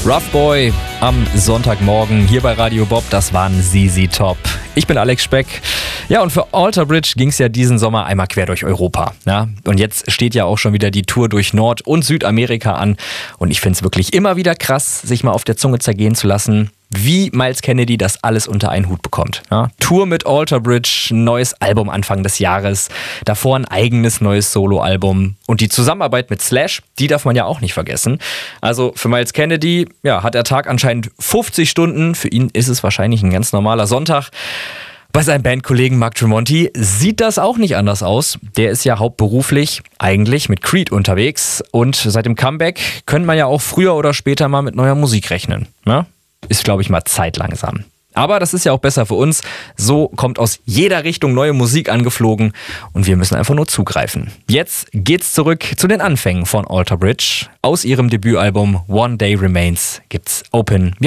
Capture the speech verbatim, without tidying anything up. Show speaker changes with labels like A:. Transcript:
A: Rough Boy am Sonntagmorgen hier bei Radio Bob, das waren Z Z Top. Ich bin Alex Speck. Ja, und für Alter Bridge ging es ja diesen Sommer einmal quer durch Europa. Ja? Und jetzt steht ja auch schon wieder die Tour durch Nord- und Südamerika an. Und ich finde es wirklich immer wieder krass, sich mal auf der Zunge zergehen zu lassen, wie Myles Kennedy das alles unter einen Hut bekommt. Ja? Tour mit Alter Bridge, ein neues Album Anfang des Jahres, davor ein eigenes neues Soloalbum und die Zusammenarbeit mit Slash, die darf man ja auch nicht vergessen. Also für Myles Kennedy, ja, hat der Tag anscheinend fünfzig Stunden, für ihn ist es wahrscheinlich ein ganz normaler Sonntag. Bei seinem Bandkollegen Mark Tremonti sieht das auch nicht anders aus. Der ist ja hauptberuflich eigentlich mit Creed unterwegs und seit dem Comeback können man ja auch früher oder später mal mit neuer Musik rechnen. Ne? Ist, glaube ich, mal Zeit langsam. Aber das ist ja auch besser für uns. So kommt aus jeder Richtung neue Musik angeflogen und wir müssen einfach nur zugreifen. Jetzt geht's zurück zu den Anfängen von Alter Bridge. Aus ihrem Debütalbum One Day Remains gibt's Open